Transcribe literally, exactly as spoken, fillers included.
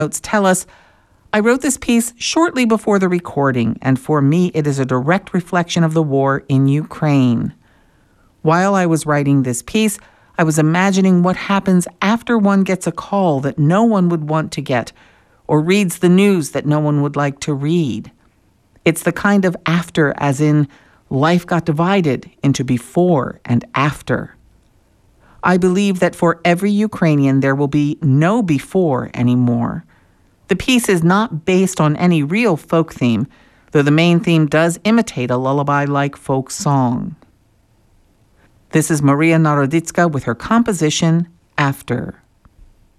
notes tell us, I wrote this piece shortly before the recording, and for me it is a direct reflection of the war in Ukraine. While I was writing this piece, I was imagining what happens after one gets a call that no one would want to get, or reads the news that no one would like to read. It's the kind of after, as in life got divided into before and after. I believe that for every Ukrainian there will be no before anymore. The piece is not based on any real folk theme, though the main theme does imitate a lullaby-like folk song. This is Maria Naroditska with her composition, After.